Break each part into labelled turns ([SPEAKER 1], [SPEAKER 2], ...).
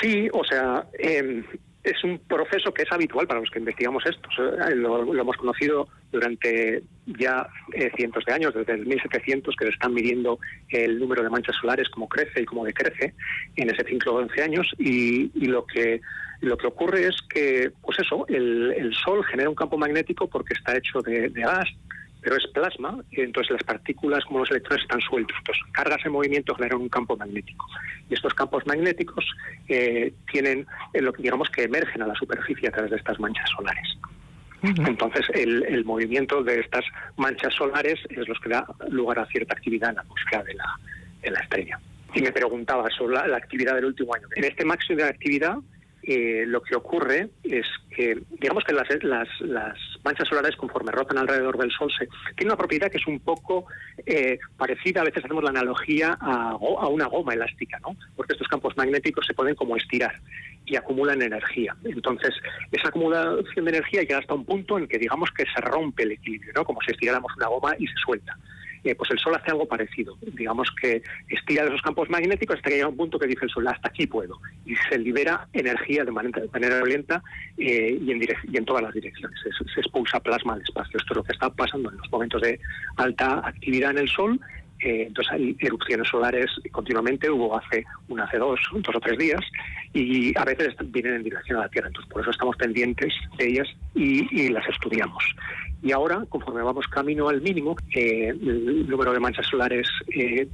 [SPEAKER 1] Sí, o sea, es un proceso que es habitual para los que investigamos esto. Lo hemos conocido durante ya cientos de años, desde el 1700, que se están midiendo el número de manchas solares, cómo crece y cómo decrece en ese ciclo de 11 años. Y lo que ocurre es que, pues eso, el Sol genera un campo magnético porque está hecho de gas, pero es plasma, y entonces las partículas como los electrones están sueltos. Entonces, cargas en movimiento generan un campo magnético. Y estos campos magnéticos tienen, digamos que emergen a la superficie a través de estas manchas solares. Entonces, el movimiento de estas manchas solares es lo que da lugar a cierta actividad en la atmósfera de la estrella. Y me preguntaba sobre la actividad del último año. En este máximo de actividad, lo que ocurre es que, digamos que las manchas solares, conforme rotan alrededor del Sol, tienen una propiedad que es un poco parecida, a veces hacemos la analogía a una goma elástica, ¿no? Porque estos campos magnéticos se pueden como estirar y acumulan energía. Entonces, esa acumulación de energía llega hasta un punto en que digamos que se rompe el equilibrio, ¿no? Como si estiráramos una goma y se suelta. Pues el Sol hace algo parecido. Digamos que estira esos campos magnéticos hasta que llega un punto que dice el Sol, hasta aquí puedo. Y se libera energía de manera lenta y en todas las direcciones. Se expulsa plasma al espacio. Esto es lo que está pasando en los momentos de alta actividad en el Sol. Entonces hay erupciones solares continuamente, hubo hace dos o tres días, y a veces vienen en dirección a la Tierra. Entonces por eso estamos pendientes de ellas y las estudiamos. Y ahora, conforme vamos camino al mínimo, el número de manchas solares que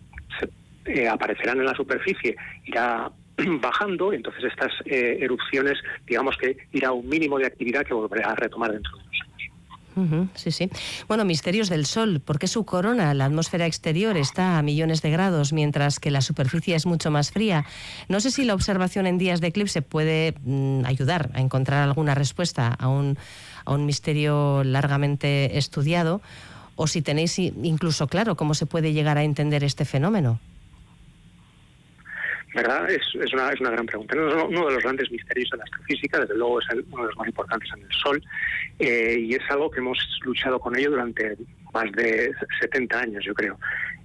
[SPEAKER 1] aparecerán en la superficie irá bajando. Entonces estas erupciones, digamos que irá a un mínimo de actividad que volverá a retomar dentro de unos años.
[SPEAKER 2] Sí, sí. Bueno, misterios del Sol. ¿Por qué su corona, la atmósfera exterior, está a millones de grados, mientras que la superficie es mucho más fría? No sé si la observación en días de eclipse puede ayudar a encontrar alguna respuesta a un misterio largamente estudiado, o si tenéis incluso claro cómo se puede llegar a entender este fenómeno.
[SPEAKER 1] ¿Verdad? Es una gran pregunta. Uno de los grandes misterios de la astrofísica, desde luego es uno de los más importantes en el Sol, y es algo que hemos luchado con ello durante más de 70 años, yo creo.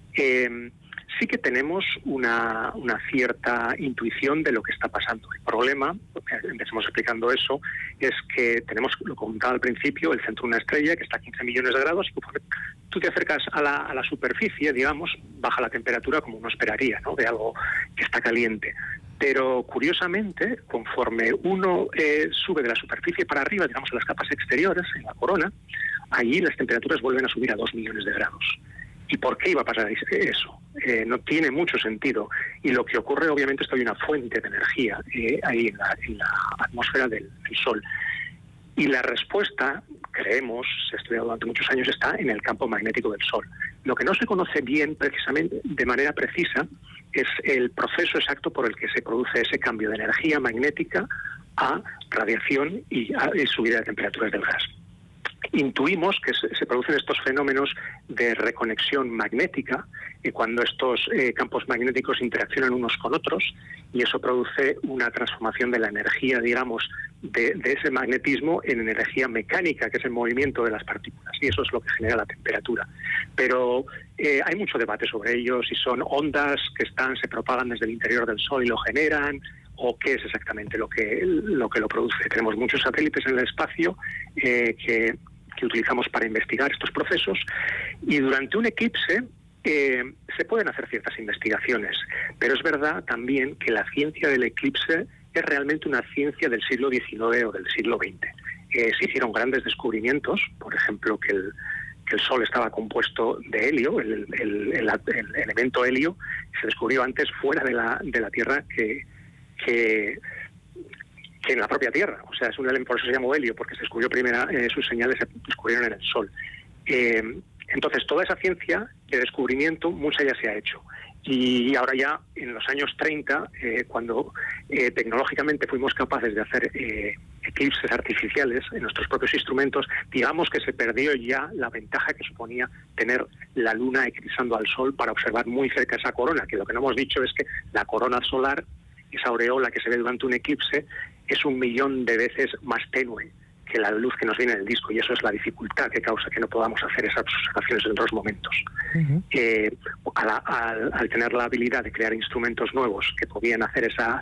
[SPEAKER 1] Sí que tenemos una cierta intuición de lo que está pasando. El problema, empecemos explicando eso, es que tenemos, lo comentaba al principio, el centro de una estrella que está a 15 millones de grados, y conforme tú te acercas a la superficie, digamos, baja la temperatura como uno esperaría, ¿no?, de algo que está caliente. Pero curiosamente, conforme uno sube de la superficie para arriba, digamos, a las capas exteriores, en la corona, allí las temperaturas vuelven a subir a 2 millones de grados. ¿Y por qué iba a pasar eso? No tiene mucho sentido. Y lo que ocurre, obviamente, es que hay una fuente de energía ahí en la atmósfera del Sol. Y la respuesta, creemos, se ha estudiado durante muchos años, está en el campo magnético del Sol. Lo que no se conoce bien, precisamente, de manera precisa, es el proceso exacto por el que se produce ese cambio de energía magnética a radiación y subida de temperaturas del gas. Intuimos que se producen estos fenómenos de reconexión magnética cuando estos campos magnéticos interaccionan unos con otros, y eso produce una transformación de la energía, digamos, de ese magnetismo en energía mecánica, que es el movimiento de las partículas, y eso es lo que genera la temperatura. Pero hay mucho debate sobre ello, si son ondas que se propagan desde el interior del Sol y lo generan, o qué es exactamente lo que lo produce. Tenemos muchos satélites en el espacio que utilizamos para investigar estos procesos, y durante un eclipse se pueden hacer ciertas investigaciones, pero es verdad también que la ciencia del eclipse es realmente una ciencia del siglo XIX o del siglo XX. Se hicieron grandes descubrimientos, por ejemplo, que el Sol estaba compuesto de helio, el elemento helio se descubrió antes fuera de la Tierra que en la propia Tierra. O sea, es un elemento, por eso se llamó helio, porque se descubrió primero, sus señales se descubrieron en el Sol. Entonces, toda esa ciencia de descubrimiento, mucha ya se ha hecho. Y ahora ya, en los años 30, cuando tecnológicamente fuimos capaces de hacer eclipses artificiales en nuestros propios instrumentos, digamos que se perdió ya la ventaja que suponía tener la Luna eclipsando al Sol para observar muy cerca esa corona, que lo que no hemos dicho es que la corona solar, esa aureola que se ve durante un eclipse, es 1.000.000 de veces más tenue que la luz que nos viene del disco, y eso es la dificultad que causa que no podamos hacer esas observaciones en otros momentos. Al tener la habilidad de crear instrumentos nuevos que podían hacer esas